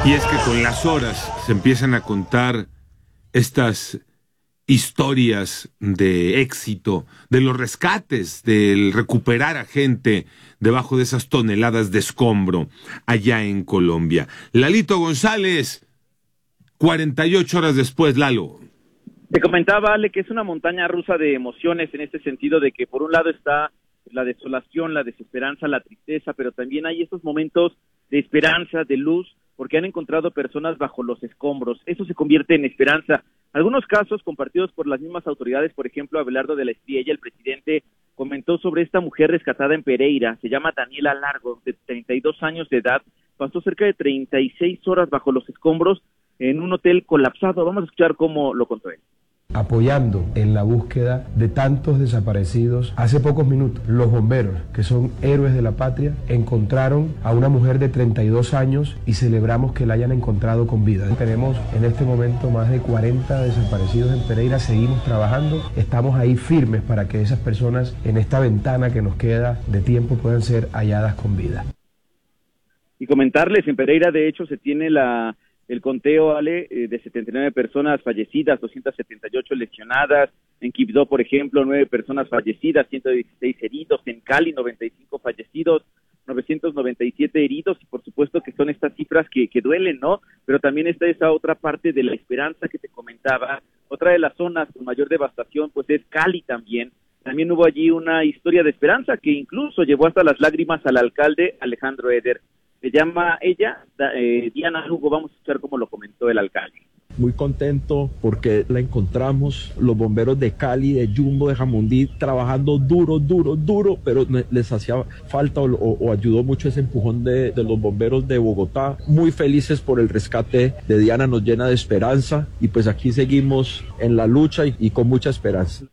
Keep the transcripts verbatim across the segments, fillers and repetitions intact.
Y es que con las horas se empiezan a contar estas historias de éxito, de los rescates, del recuperar a gente debajo de esas toneladas de escombro allá en Colombia. Lalito González, cuarenta y ocho horas después, Lalo. Te comentaba, Ale, que es una montaña rusa de emociones en este sentido de que por un lado está la desolación, la desesperanza, la tristeza, pero también hay estos momentos de esperanza, de luz, porque han encontrado personas bajo los escombros. Eso se convierte en esperanza. Algunos casos compartidos por las mismas autoridades, por ejemplo, Abelardo de la Espriella, el presidente, comentó sobre esta mujer rescatada en Pereira, se llama Daniela Largo, de treinta y dos años de edad, pasó cerca de treinta y seis horas bajo los escombros en un hotel colapsado. Vamos a escuchar cómo lo contó él. Apoyando en la búsqueda de tantos desaparecidos. Hace pocos minutos, los bomberos, que son héroes de la patria, encontraron a una mujer de treinta y dos años y celebramos que la hayan encontrado con vida. Tenemos en este momento más de cuarenta desaparecidos en Pereira, seguimos trabajando, estamos ahí firmes para que esas personas en esta ventana que nos queda de tiempo puedan ser halladas con vida. Y comentarles, en Pereira de hecho se tiene la... el conteo, Ale, eh, de setenta y nueve personas fallecidas, doscientas setenta y ocho lesionadas. En Quibdó, por ejemplo, nueve personas fallecidas, ciento dieciséis heridos. En Cali, noventa y cinco fallecidos, novecientos noventa y siete heridos. Y por supuesto que son estas cifras que, que duelen, ¿no? Pero también está esa otra parte de la esperanza que te comentaba. Otra de las zonas con mayor devastación, pues es Cali también. También hubo allí una historia de esperanza que incluso llevó hasta las lágrimas al alcalde Alejandro Eder. Se llama ella, eh, Diana Lugo. Vamos a escuchar cómo lo comentó el alcalde. Muy contento porque la encontramos, los bomberos de Cali, de Jumbo, de Jamundí, trabajando duro, duro, duro, pero les hacía falta o, o ayudó mucho ese empujón de, de los bomberos de Bogotá. Muy felices por el rescate de Diana, nos llena de esperanza y pues aquí seguimos en la lucha y, y con mucha esperanza.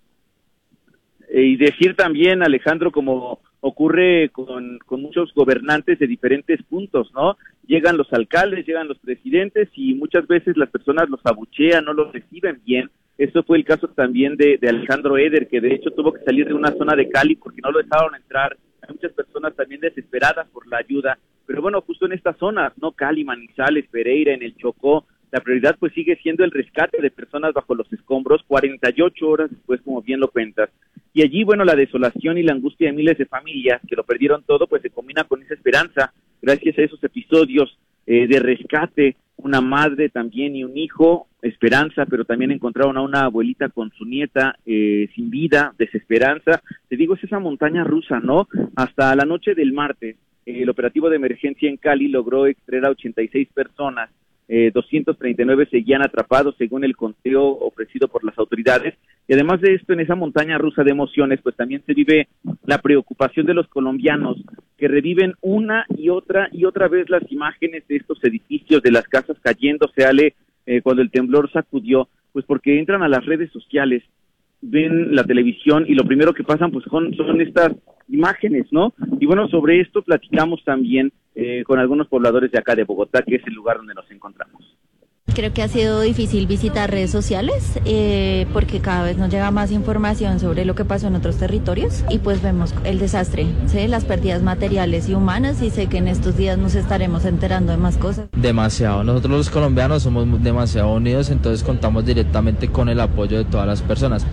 Y decir también, Alejandro, como ocurre con, con muchos gobernantes de diferentes puntos, ¿no? Llegan los alcaldes, llegan los presidentes y muchas veces las personas los abuchean, no los reciben bien. Eso fue el caso también de, de Alejandro Eder, que de hecho tuvo que salir de una zona de Cali porque no lo dejaron entrar. Hay muchas personas también desesperadas por la ayuda. Pero bueno, justo en estas zonas, ¿no? Cali, Manizales, Pereira, en el Chocó, la prioridad pues sigue siendo el rescate de personas bajo los escombros, cuarenta y ocho horas después, como bien lo cuentas. Y allí, bueno, la desolación y la angustia de miles de familias que lo perdieron todo, pues se combina con esa esperanza, gracias a esos episodios eh, de rescate, una madre también y un hijo, esperanza, pero también encontraron a una abuelita con su nieta eh, sin vida, desesperanza. Te digo, es esa montaña rusa, ¿no? Hasta la noche del martes, eh, el operativo de emergencia en Cali logró extraer a ochenta y seis personas, eh, doscientos treinta y nueve seguían atrapados según el conteo ofrecido por las autoridades. Y además de esto, en esa montaña rusa de emociones, pues también se vive la preocupación de los colombianos, que reviven una y otra y otra vez las imágenes de estos edificios, de las casas cayéndose, Ale, eh, cuando el temblor sacudió, pues porque entran a las redes sociales, ven la televisión y lo primero que pasan pues son, son estas imágenes, ¿no? Y bueno, sobre esto platicamos también eh, con algunos pobladores de acá de Bogotá, que es el lugar donde nos encontramos. Creo que ha sido difícil visitar redes sociales eh, porque cada vez nos llega más información sobre lo que pasó en otros territorios y pues vemos el desastre, ¿sí? Las pérdidas materiales y humanas, y sé que en estos días nos estaremos enterando de más cosas. Demasiado, nosotros los colombianos somos demasiado unidos, entonces contamos directamente con el apoyo de todas las personas.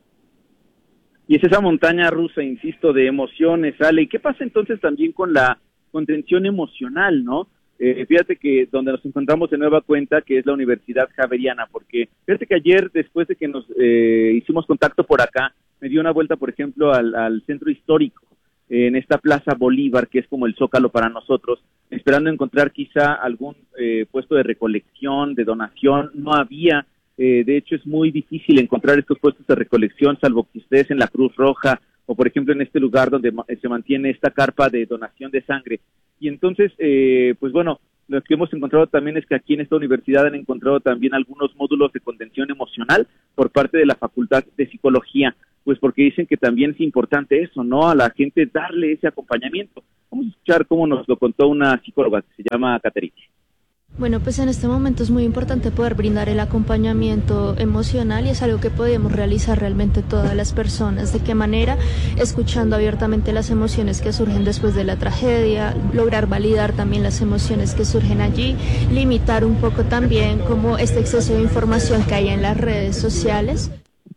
Y es esa montaña rusa, insisto, de emociones, Ale. ¿Y qué pasa entonces también con la contención emocional, no? Eh, fíjate que donde nos encontramos de nueva cuenta, que es la Universidad Javeriana, porque fíjate que ayer, después de que nos eh, hicimos contacto por acá, me dio una vuelta, por ejemplo, al, al centro histórico, eh, en esta Plaza Bolívar, que es como el Zócalo para nosotros, esperando encontrar quizá algún eh, puesto de recolección, de donación. No había, eh, de hecho es muy difícil encontrar estos puestos de recolección, salvo que ustedes en la Cruz Roja, o por ejemplo en este lugar donde se mantiene esta carpa de donación de sangre. Y entonces, eh, pues bueno, lo que hemos encontrado también es que aquí en esta universidad han encontrado también algunos módulos de contención emocional por parte de la Facultad de Psicología, pues porque dicen que también es importante eso, ¿no? A la gente darle ese acompañamiento. Vamos a escuchar cómo nos lo contó una psicóloga que se llama Caterina. Bueno, pues en este momento es muy importante poder brindar el acompañamiento emocional y es algo que podemos realizar realmente todas las personas. ¿De qué manera? Escuchando abiertamente las emociones que surgen después de la tragedia, lograr validar también las emociones que surgen allí, limitar un poco también como este exceso de información que hay en las redes sociales.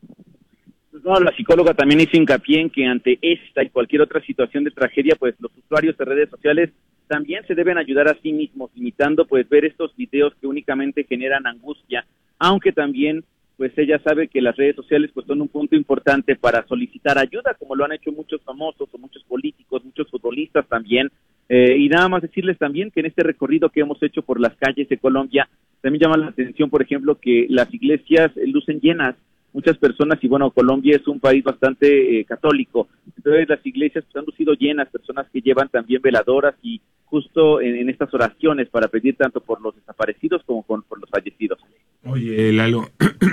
No, la psicóloga también hizo hincapié en que ante esta y cualquier otra situación de tragedia, pues los usuarios de redes sociales también se deben ayudar a sí mismos, limitando pues ver estos videos que únicamente generan angustia, aunque también pues ella sabe que las redes sociales pues son un punto importante para solicitar ayuda, como lo han hecho muchos famosos o muchos políticos, muchos futbolistas también, eh, y nada más decirles también que en este recorrido que hemos hecho por las calles de Colombia, también llama la atención, por ejemplo, que las iglesias eh, lucen llenas, muchas personas, y bueno, Colombia es un país bastante eh, católico, entonces las iglesias pues, han lucido llenas, personas que llevan también veladoras y justo en, en estas oraciones para pedir tanto por los desaparecidos como con, por los fallecidos. Oye, Lalo,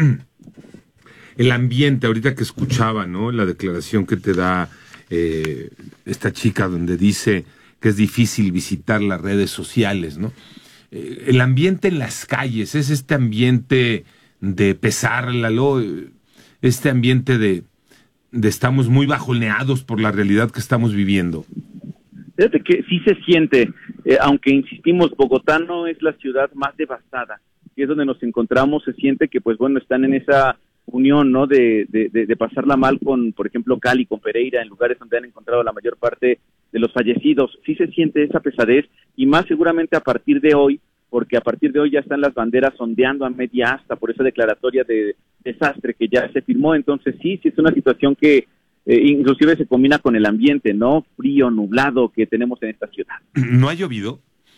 el ambiente, ahorita que escuchaba, ¿no? La declaración que te da eh, esta chica donde dice que es difícil visitar las redes sociales, ¿no? Eh, el ambiente en las calles, es este ambiente de pesar, Lalo, este ambiente de, de estamos muy bajoneados por la realidad que estamos viviendo. Fíjate que sí se siente, eh, aunque insistimos, Bogotá no es la ciudad más devastada, y es donde nos encontramos, se siente que pues bueno, están en esa unión, ¿no? De, de, de, de pasarla mal con, por ejemplo, Cali, con Pereira, en lugares donde han encontrado la mayor parte de los fallecidos. Sí se siente esa pesadez, y más seguramente a partir de hoy, porque a partir de hoy ya están las banderas ondeando a media asta por esa declaratoria de desastre que ya se firmó. Entonces sí, sí es una situación que eh, inclusive se combina con el ambiente, ¿no? Frío, nublado que tenemos en esta ciudad. ¿No ha llovido?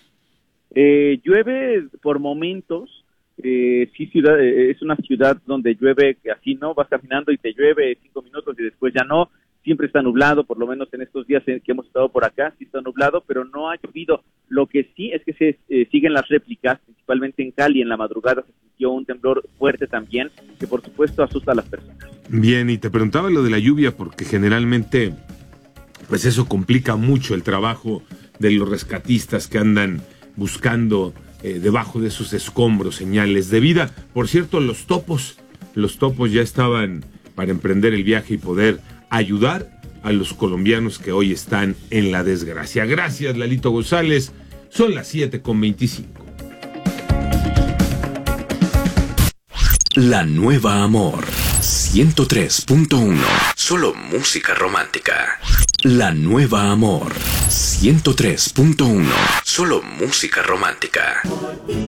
Eh, llueve por momentos. Eh, sí, ciudad, eh, es una ciudad donde llueve así, ¿no? Vas caminando y te llueve cinco minutos y después ya no. Siempre está nublado, por lo menos en estos días que hemos estado por acá, sí está nublado, pero no ha llovido. Lo que sí es que se eh, siguen las réplicas, principalmente en Cali, en la madrugada se sintió un temblor fuerte también, que por supuesto asusta a las personas. Bien, y te preguntaba lo de la lluvia, porque generalmente, pues eso complica mucho el trabajo de los rescatistas que andan buscando eh, debajo de esos escombros señales de vida. Por cierto, los topos, los topos ya estaban para emprender el viaje y poder ayudar a los colombianos que hoy están en la desgracia. Gracias, Lalito González. Son las siete con veinticinco. La Nueva Amor, ciento tres punto uno. Solo música romántica. La Nueva Amor, ciento tres punto uno. Solo música romántica.